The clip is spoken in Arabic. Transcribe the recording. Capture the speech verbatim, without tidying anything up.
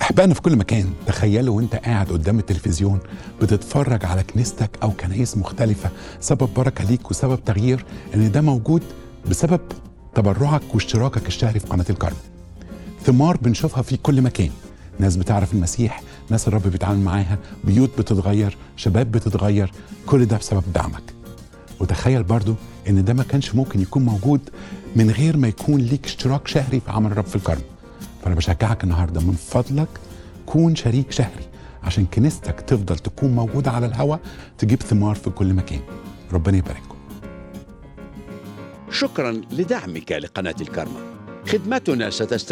أحبائنا في كل مكان، تخيلوا وانت قاعد قدام التلفزيون بتتفرج على كنيستك أو كنايس مختلفة، سبب بركة ليك وسبب تغيير، إن ده موجود بسبب تبرعك واشتراكك الشهري في قناة الكرم. ثمار بنشوفها في كل مكان، ناس بتعرف المسيح، ناس الرب بيتعامل معاها، بيوت بتتغير، شباب بتتغير، كل ده بسبب دعمك. وتخيل برضو إن ده ما كانش ممكن يكون موجود من غير ما يكون ليك اشتراك شهري في عمل الرب في الكرم. فأنا بشجعك النهاردة من فضلك كون شريك شهري عشان كنيستك تفضل تكون موجودة على الهواء، تجيب ثمار في كل مكان. ربنا يبارككم. شكرا لدعمك لقناة الكرمة. خدمتنا ستستمر